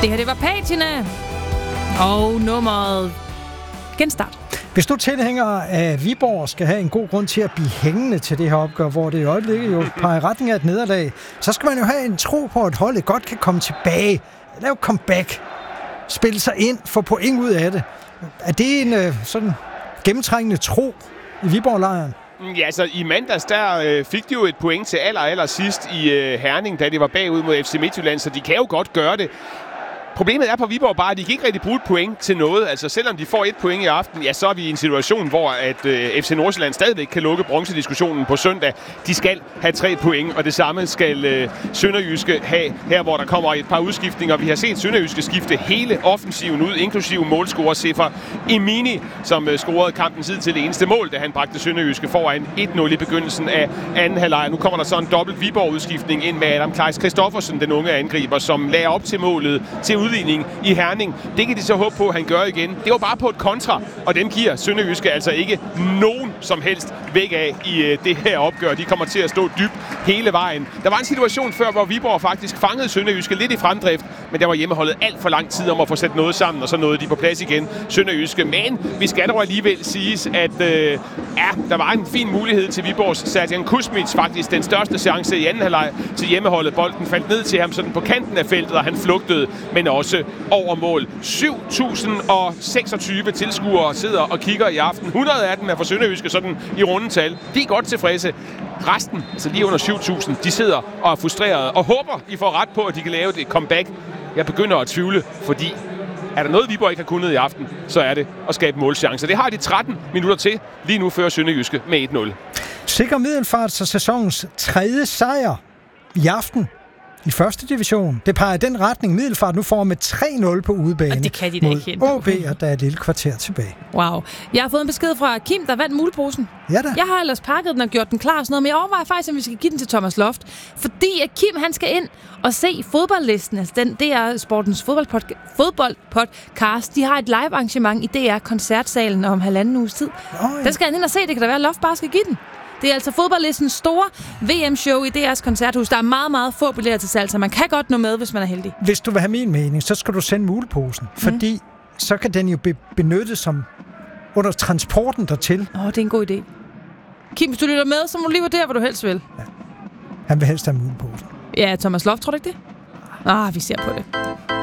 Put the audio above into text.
Det her, det var Patina. Og nummeret genstart. Hvis du tilhænger af Viborg skal have en god grund til at blive hængende til det her opgør, hvor det i øjeblikket jo peger i retning af et nederlag, så skal man jo have en tro på, at holdet godt kan komme tilbage. Lave comeback. Spille sig ind. Få point ud af det. Er det en sådan gennemtrængende tro i Viborg-lejren? Ja, så i mandags, der fik de jo et point til aller sidst i Herning, da de var bagud mod FC Midtjylland, så de kan jo godt gøre det. Problemet er på Viborg bare, at de kan ikke rigtig bruge et point til noget. Altså selvom de får et point i aften, ja, så er vi i en situation, hvor at FC Nordsjælland stadigvæk kan lukke bronzediskussionen på søndag. De skal have 3 point, og det samme skal Sønderjyske have her, hvor der kommer et par udskiftninger. Vi har set Sønderjyske skifte hele offensiven ud, inklusive målscorer Sefer Emini, som scorede kampens hidtil det eneste mål, da han bragte Sønderjyske foran 1-0 i begyndelsen af anden halvleg. Nu kommer der så en dobbelt Viborg-udskiftning ind med Adam Kleis Christoffersen, den unge angriber, som lagde op til målet til udligning i Herning. Det kan de så håbe på, at han gør igen. Det var bare på et kontra, og dem giver Sønderjyske altså ikke nogen som helst væk af i det her opgør. De kommer til at stå dybt hele vejen. Der var en situation før, hvor Viborg faktisk fangede Sønderjyske lidt i fremdrift, men der var hjemmeholdet alt for lang tid om at få sat noget sammen, og så nåede de på plads igen, Sønderjyske. Men vi skal dog alligevel siges, at der var en fin mulighed til Viborgs Serjan Kuzmic, faktisk den største chance i anden halvleg til hjemmeholdet. Bolden faldt ned til ham sådan på kanten af feltet, og han flugtede, men også over mål. 7.026 tilskuere sidder og kigger i aften. 100 af dem er for Sønderjyske sådan i rundetal. De er godt tilfredse. Resten, altså lige under 7.000, de sidder og er frustrerede og håber, I får ret på, at de kan lave et comeback. Jeg begynder at tvivle, fordi er der noget, Viborg ikke har kunnet i aften, så er det at skabe målchancer. Det har de 13 minutter til. Lige nu fører Sønderjyske med 1-0. Sikker Middelfart så sæsonens 3. sejr i aften i første division. Det peger i den retning, Middelfart nu får med 3-0 på udebane. Og det kan de da ikke helt. OB, og der er et lille kvarter tilbage. Wow. Jeg har fået en besked fra Kim, der vandt muleposen. Ja da. Jeg har ellers pakket den og gjort den klar og sådan noget, men jeg overvejer faktisk, om vi skal give den til Thomas Loft. Fordi at Kim, han skal ind og se fodboldlisten. Altså den DR Sportens fodboldpodcast. De har et live arrangement i DR Koncertsalen om 1,5 uges tid. Den skal han ind og se. Det kan da være, at Loft bare skal give den. Det er altså fodboldlistens store VM-show i DR's koncerthus. Der er meget, meget få billetter til salg, så man kan godt nå med, hvis man er heldig. Hvis du vil have min mening, så skal du sende muleposen, fordi så kan den jo benyttes som under transporten dertil. Det er en god idé. Kim, hvis du lytter med, så må du lige vurdere, hvor du helst vil. Ja. Han vil helst have muleposen. Ja, Thomas Loft, tror du ikke det? Vi ser på det.